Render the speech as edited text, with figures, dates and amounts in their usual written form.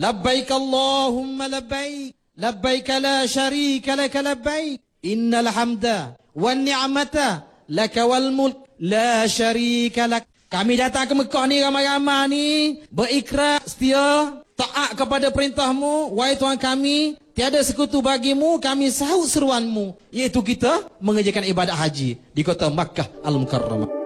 Labbaik Allahumma labbaik. Labbaik la syarika laka labbaik. Innal hamda wan ni'mata laka wal mulk la syarika lak. Kami datang ke Mekah ni ramai-ramai ni berikrar setia taat kepada perintahmu, wahai Tuhan kami, tiada sekutu bagimu, kami sahut seruanmu, iaitu kita mengerjakan ibadat haji di kota Makkah Al-Mukarramah.